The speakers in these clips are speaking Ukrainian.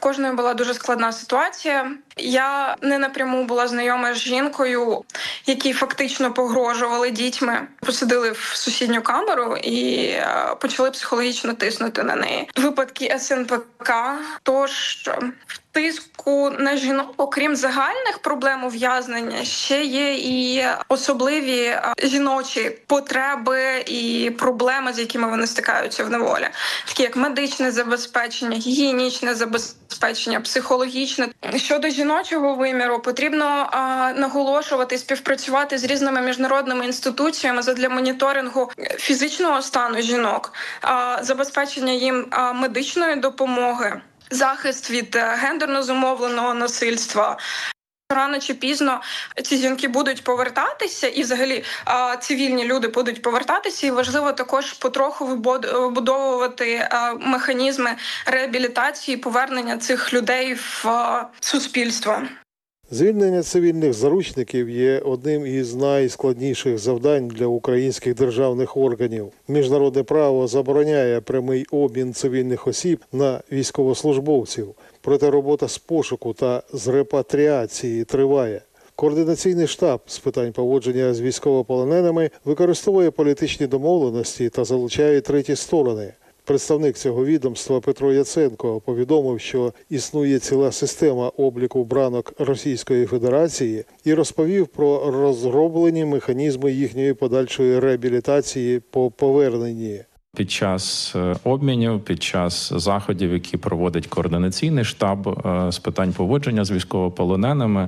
кожної була дуже складна ситуація. Я не напряму була знайома з жінкою, якій фактично погрожували дітьми. Посадили в сусідню камеру і почали психологічно тиснути на неї. Випадки СНПК. Тож тиску на жінок, окрім загальних проблем ув'язнення, ще є і особливі жіночі потреби і проблеми, з якими вони стикаються в неволі. Такі як медичне забезпечення, гігієнічне забезпечення, психологічне. Щодо жіночого виміру, потрібно наголошувати, співпрацювати з різними міжнародними інституціями задля моніторингу фізичного стану жінок, забезпечення їм медичної допомоги, захист від гендерно зумовленого насильства. Рано чи пізно ці жінки будуть повертатися, і взагалі цивільні люди будуть повертатися, і важливо також потроху вибудовувати механізми реабілітації, повернення цих людей в суспільство. Звільнення цивільних заручників є одним із найскладніших завдань для українських державних органів. Міжнародне право забороняє прямий обмін цивільних осіб на військовослужбовців. Проте робота з пошуку та з репатріації триває. Координаційний штаб з питань поводження з військовополоненими використовує політичні домовленості та залучає треті сторони. Представник цього відомства Петро Яценко повідомив, що існує ціла система обліку бранок Російської Федерації і розповів про розроблені механізми їхньої подальшої реабілітації по поверненні. Під час обмінів, під час заходів, які проводить координаційний штаб з питань поводження з військовополоненими,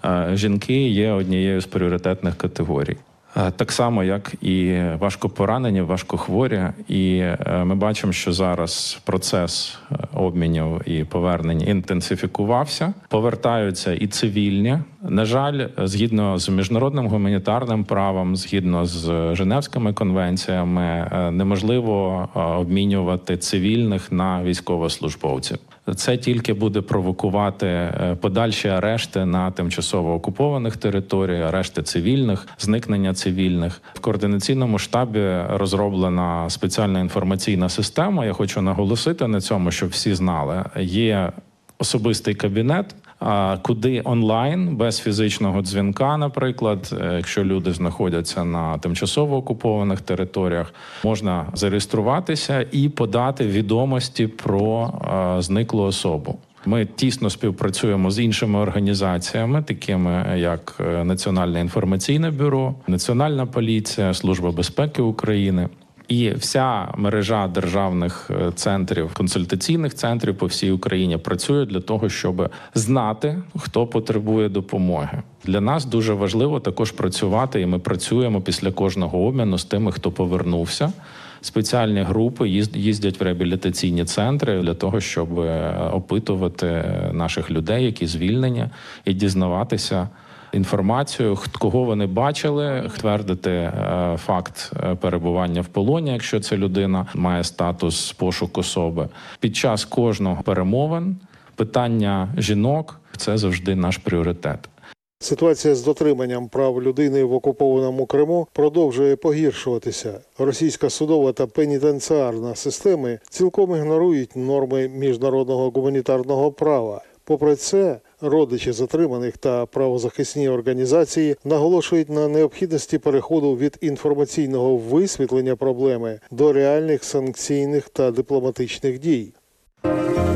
жінки є однією з пріоритетних категорій. Так само, як і важкопоранені, важкохворі. І ми бачимо, що зараз процес обмінів і повернень інтенсифікувався. Повертаються і цивільні. На жаль, згідно з міжнародним гуманітарним правом, згідно з Женевськими конвенціями, неможливо обмінювати цивільних на військовослужбовців. Це тільки буде провокувати подальші арешти на тимчасово окупованих територіях, арешти цивільних, зникнення цивільних. В координаційному штабі розроблена спеціальна інформаційна система. Я хочу наголосити на цьому, щоб всі знали. Є особистий кабінет, куди онлайн, без фізичного дзвінка, наприклад, якщо люди знаходяться на тимчасово окупованих територіях, можна зареєструватися і подати відомості про зниклу особу. Ми тісно співпрацюємо з іншими організаціями, такими як Національне інформаційне бюро, Національна поліція, Служба безпеки України. І вся мережа державних центрів, консультаційних центрів по всій Україні працює для того, щоб знати, хто потребує допомоги. Для нас дуже важливо також працювати, і ми працюємо після кожного обміну з тими, хто повернувся. Спеціальні групи їздять в реабілітаційні центри для того, щоб опитувати наших людей, які звільнені, і дізнаватися інформацію, кого вони бачили, твердити факт перебування в полоні, якщо ця людина має статус пошук особи. Під час кожного перемовин питання жінок – це завжди наш пріоритет. Ситуація з дотриманням прав людини в окупованому Криму продовжує погіршуватися. Російська судова та пенітенціарна системи цілком ігнорують норми міжнародного гуманітарного права. Попри це, родичі затриманих та правозахисні організації наголошують на необхідності переходу від інформаційного висвітлення проблеми до реальних санкційних та дипломатичних дій.